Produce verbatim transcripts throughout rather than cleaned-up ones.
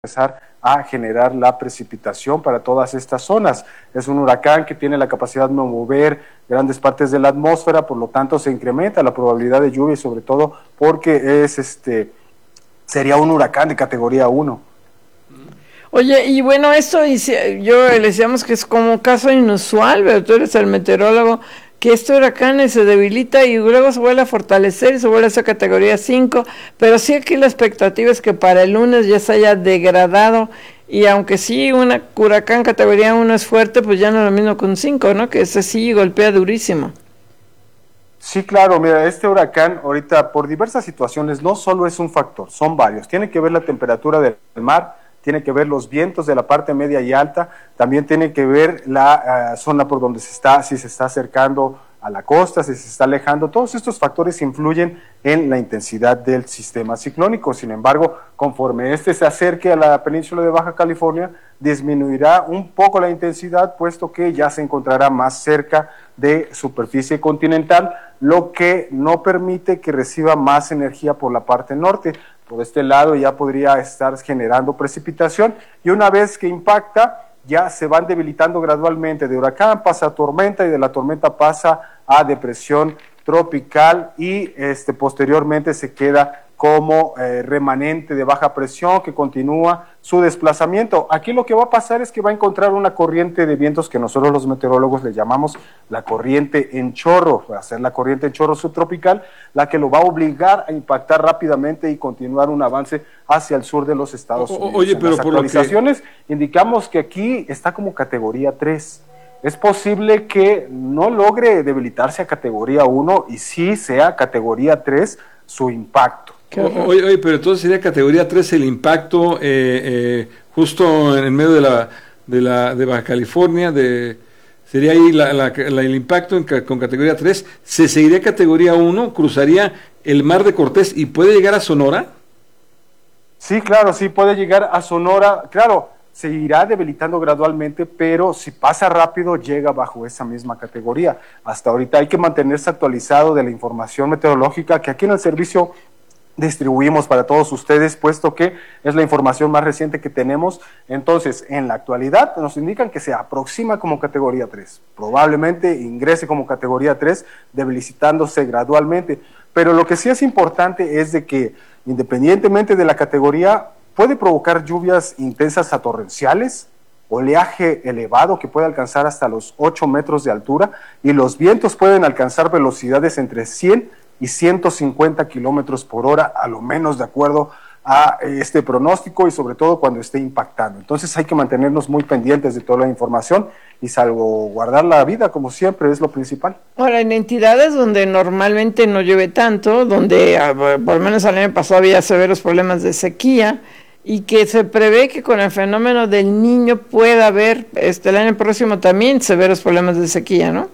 empezar a generar la precipitación para todas estas zonas. Es un huracán que tiene la capacidad de mover grandes partes de la atmósfera, por lo tanto se incrementa la probabilidad de lluvia y sobre todo porque es este sería un huracán de categoría uno. Oye, y bueno, esto yo le decíamos que es como un caso inusual, pero tú eres el meteorólogo, que este huracán se debilita y luego se vuelve a fortalecer y se vuelve a esa categoría cinco, pero sí aquí la expectativa es que para el lunes ya se haya degradado, y aunque sí un huracán categoría uno es fuerte, pues ya no es lo mismo que un cinco, ¿no? Que ese sí golpea durísimo. Sí, claro, mira, este huracán ahorita por diversas situaciones no solo es un factor, son varios. Tiene que ver la temperatura del mar, tiene que ver los vientos de la parte media y alta, también tiene que ver la uh, zona por donde se está, si se está acercando a la costa, si se está alejando. Todos estos factores influyen en la intensidad del sistema ciclónico. Sin embargo, conforme este se acerque a la península de Baja California, disminuirá un poco la intensidad, puesto que ya se encontrará más cerca de superficie continental, lo que no permite que reciba más energía por la parte norte. Por este lado ya podría estar generando precipitación, y una vez que impacta ya se van debilitando gradualmente. De huracán pasa a tormenta y de la tormenta pasa a depresión tropical y este posteriormente se queda como eh, remanente de baja presión que continúa su desplazamiento. Aquí lo que va a pasar es que va a encontrar una corriente de vientos que nosotros los meteorólogos le llamamos la corriente en chorro, va a ser la corriente en chorro subtropical, la que lo va a obligar a impactar rápidamente y continuar un avance hacia el sur de los Estados Unidos. Oye, pero en las por actualizaciones lo que... indicamos que aquí está como categoría tres. Es posible que no logre debilitarse a categoría uno y sí sea categoría tres su impacto. Oye, oye, pero entonces sería categoría tres el impacto eh, eh, justo en medio de la de la de Baja California, de sería ahí la, la, la, el impacto en, con categoría tres, se seguiría categoría uno, cruzaría el Mar de Cortés y puede llegar a Sonora. Sí, claro, sí puede llegar a Sonora, claro, se irá debilitando gradualmente, pero si pasa rápido llega bajo esa misma categoría. Hasta ahorita hay que mantenerse actualizado de la información meteorológica que aquí en el servicio distribuimos para todos ustedes, puesto que es la información más reciente que tenemos. Entonces, en la actualidad nos indican que se aproxima como categoría tres, probablemente ingrese como categoría tres, debilitándose gradualmente, pero lo que sí es importante es de que independientemente de la categoría, puede provocar lluvias intensas a torrenciales, oleaje elevado que puede alcanzar hasta los ocho metros de altura, y los vientos pueden alcanzar velocidades entre cien y ciento cincuenta kilómetros por hora, a lo menos de acuerdo a este pronóstico, y sobre todo cuando esté impactando. Entonces hay que mantenernos muy pendientes de toda la información y salvaguardar la vida, como siempre, es lo principal. Ahora, en entidades donde normalmente no llueve tanto, donde por lo menos el año pasado había severos problemas de sequía, y que se prevé que con el fenómeno del Niño pueda haber este, el año próximo también severos problemas de sequía, ¿no?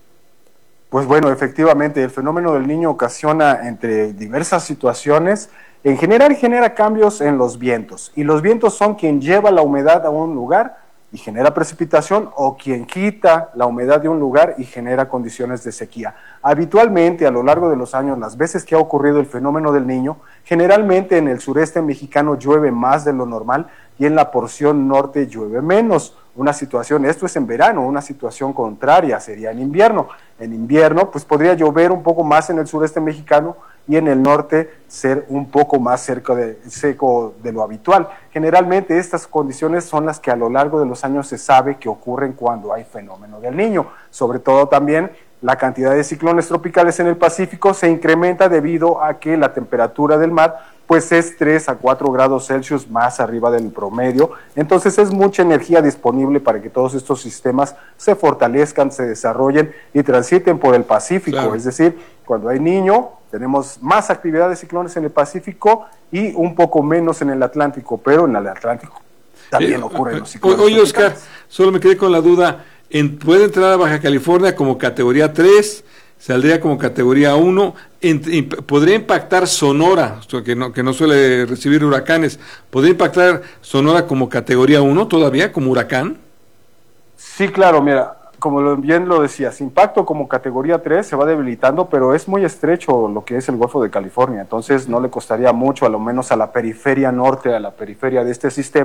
Pues bueno, efectivamente, el fenómeno del Niño ocasiona entre diversas situaciones, en general genera cambios en los vientos, y los vientos son quien lleva la humedad a un lugar y genera precipitación, o quien quita la humedad de un lugar y genera condiciones de sequía. Habitualmente, a lo largo de los años, las veces que ha ocurrido el fenómeno del Niño, generalmente en el sureste mexicano llueve más de lo normal y en la porción norte llueve menos. Una situación, esto es en verano, una situación contraria sería en invierno. En invierno, pues podría llover un poco más en el sureste mexicano y en el norte ser un poco más cerca de, seco de lo habitual. Generalmente estas condiciones son las que a lo largo de los años se sabe que ocurren cuando hay fenómeno del Niño. Sobre todo también la cantidad de ciclones tropicales en el Pacífico se incrementa debido a que la temperatura del mar pues es tres a cuatro grados Celsius más arriba del promedio, entonces es mucha energía disponible para que todos estos sistemas se fortalezcan, se desarrollen y transiten por el Pacífico. Claro. Es decir, cuando hay Niño tenemos más actividad de ciclones en el Pacífico y un poco menos en el Atlántico, pero en el Atlántico también eh, ocurren los ciclones. Oye, Oscar, solo me quedé con la duda, en, ¿puede entrar a Baja California como categoría tres? Saldría como categoría uno, en, en, podría impactar Sonora, que no, que no suele recibir huracanes, ¿podría impactar Sonora como categoría uno todavía, como huracán? Sí, claro, mira, como lo, bien lo decías, impacto como categoría tres se va debilitando, pero es muy estrecho lo que es el Golfo de California, entonces no le costaría mucho, a lo menos a la periferia norte, a la periferia de este sistema,